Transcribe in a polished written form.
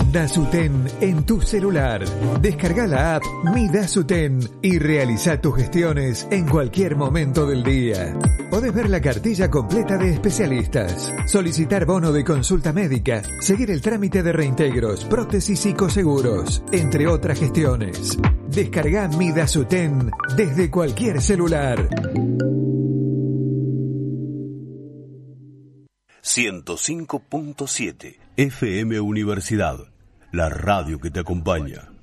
Dasuten en tu celular. Descarga la app Mi Dasuten y realiza tus gestiones en cualquier momento del día. Podés ver la cartilla completa de especialistas, solicitar bono de consulta médica, seguir el trámite de reintegros, prótesis y coseguros, entre otras gestiones. Descarga Mi Dasuten desde cualquier celular. 105.7 FM Universidad, la radio que te acompaña.